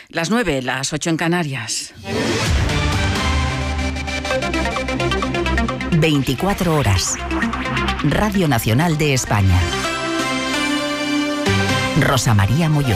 Las 9, las 8 en Canarias. 24 horas. Radio Nacional de España. Rosa María Molló.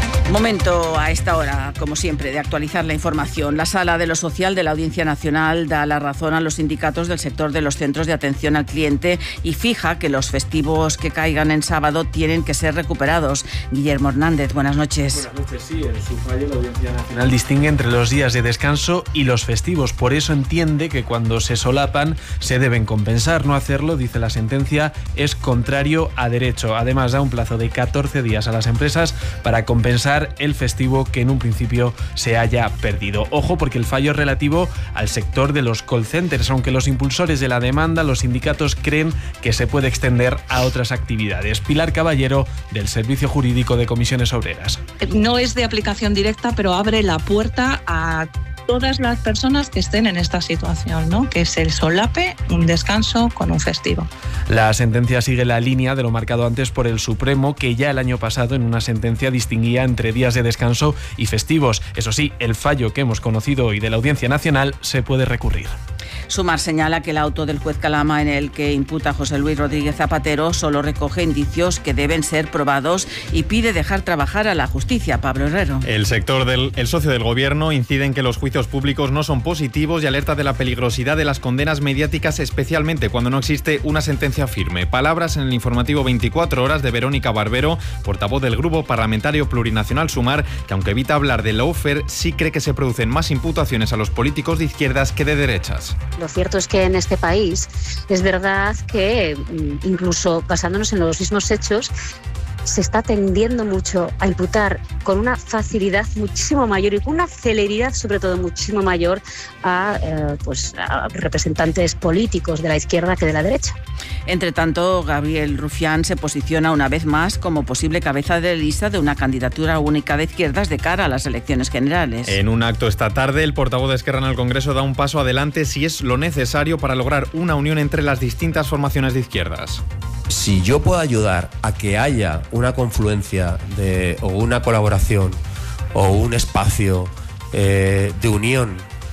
Momento a esta hora, como siempre, de actualizar la información. La Sala de lo Social de la Audiencia Nacional da la razón a los sindicatos del sector de los centros de atención al cliente y fija que los festivos que caigan en sábado tienen que ser recuperados. Guillermo Hernández, buenas noches. Buenas noches, sí. En su fallo la Audiencia Nacional distingue entre los días de descanso y los festivos. Por eso entiende que cuando se solapan se deben compensar. No hacerlo, dice la sentencia, es contrario a derecho. Además, da un plazo de 14 días a las empresas para compensar el festivo que en un principio se haya perdido. Ojo, porque el fallo es relativo al sector de los call centers, aunque los impulsores de la demanda, los sindicatos, creen que se puede extender a otras actividades. Pilar Caballero, del Servicio Jurídico de Comisiones Obreras. No es de aplicación directa, pero abre la puerta a todas las personas que estén en esta situación, ¿no? Que se solape un descanso con un festivo. La sentencia sigue la línea de lo marcado antes por el Supremo, que ya el año pasado en una sentencia distinguía entre días de descanso y festivos. Eso sí, el fallo que hemos conocido hoy de la Audiencia Nacional se puede recurrir. Sumar señala que el auto del juez Calama en el que imputa a José Luis Rodríguez Zapatero solo recoge indicios que deben ser probados y pide dejar trabajar a la justicia. Pablo Herrero. El socio del gobierno incide en que los juicios públicos no son positivos y alerta de la peligrosidad de las condenas mediáticas, especialmente cuando no existe una sentencia firme. Palabras en el informativo 24 horas de Verónica Barbero, portavoz del Grupo Parlamentario Plurinacional Sumar, que aunque evita hablar de lawfare, sí cree que se producen más imputaciones a los políticos de izquierdas que de derechas. Lo cierto es que en este país es verdad que, incluso basándonos en los mismos hechos, se está tendiendo mucho a imputar con una facilidad muchísimo mayor y con una celeridad sobre todo muchísimo mayor a representantes políticos de la izquierda que de la derecha. Entre tanto, Gabriel Rufián se posiciona una vez más como posible cabeza de lista de una candidatura única de izquierdas de cara a las elecciones generales. En un acto esta tarde, el portavoz de Esquerra en el Congreso da un paso adelante si es lo necesario para lograr una unión entre las distintas formaciones de izquierdas. Si yo puedo ayudar a que haya una confluencia o una colaboración o un espacio de unión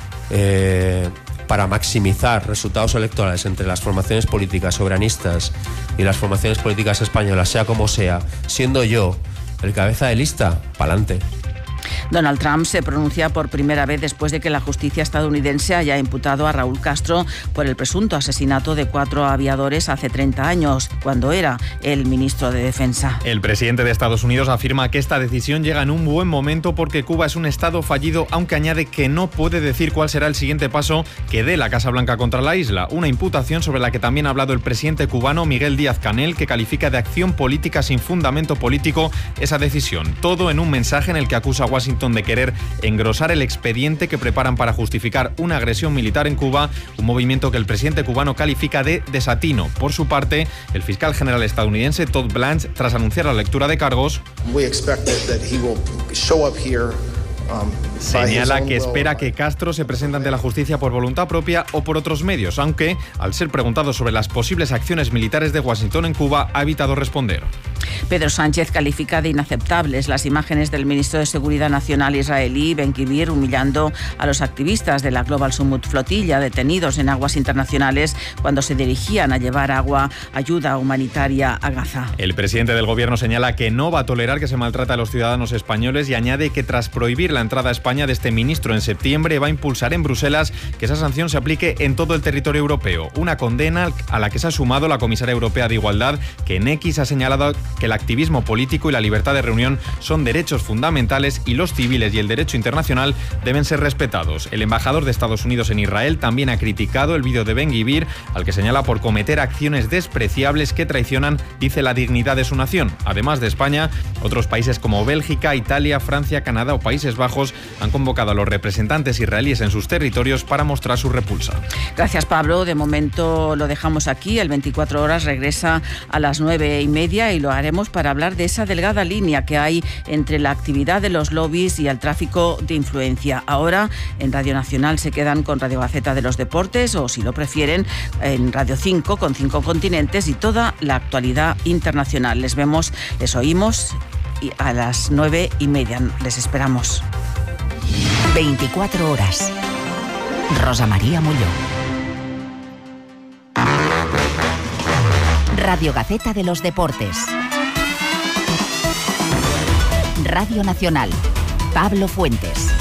para maximizar resultados electorales entre las formaciones políticas soberanistas y las formaciones políticas españolas, sea como sea, siendo yo el cabeza de lista, pa'lante. Donald Trump se pronuncia por primera vez después de que la justicia estadounidense haya imputado a Raúl Castro por el presunto asesinato de 4 aviadores hace 30 años, cuando era el ministro de Defensa. El presidente de Estados Unidos afirma que esta decisión llega en un buen momento porque Cuba es un estado fallido, aunque añade que no puede decir cuál será el siguiente paso que dé la Casa Blanca contra la isla, una imputación sobre la que también ha hablado el presidente cubano Miguel Díaz-Canel, que califica de acción política sin fundamento político esa decisión. Todo en un mensaje en el que acusa a Washington de querer engrosar el expediente que preparan para justificar una agresión militar en Cuba, un movimiento que el presidente cubano califica de desatino. Por su parte, el fiscal general estadounidense Todd Blanche, tras anunciar la lectura de cargos, señala que espera que Castro se presente ante la justicia por voluntad propia o por otros medios, aunque, al ser preguntado sobre las posibles acciones militares de Washington en Cuba, ha evitado responder. Pedro Sánchez califica de inaceptables las imágenes del ministro de Seguridad Nacional israelí, Ben-Gvir, humillando a los activistas de la Global Summit Flotilla detenidos en aguas internacionales cuando se dirigían a llevar ayuda humanitaria a Gaza. El presidente del gobierno señala que no va a tolerar que se maltrate a los ciudadanos españoles y añade que tras prohibir la entrada a España de este ministro en septiembre, va a impulsar en Bruselas que esa sanción se aplique en todo el territorio europeo. Una condena a la que se ha sumado la comisaria europea de Igualdad, que en X ha señalado que el activismo político y la libertad de reunión son derechos fundamentales y los civiles y el derecho internacional deben ser respetados. El embajador de Estados Unidos en Israel también ha criticado el vídeo de Ben-Gvir, al que señala por cometer acciones despreciables que traicionan, dice, la dignidad de su nación. Además de España, otros países como Bélgica, Italia, Francia, Canadá o Países Bajos han convocado a los representantes israelíes en sus territorios para mostrar su repulsa. Gracias, Pablo. De momento lo dejamos aquí. El 24 horas regresa a las 9:30 y lo haremos para hablar de esa delgada línea que hay entre la actividad de los lobbies y el tráfico de influencia. Ahora en Radio Nacional se quedan con Radio Gaceta de los Deportes o, si lo prefieren, en Radio 5 con 5 continentes y toda la actualidad internacional. Les vemos, les oímos a las 9:30. Les esperamos. 24 horas. Rosa María Molló. Radio Gaceta de los Deportes. Radio Nacional. Pablo Fuentes.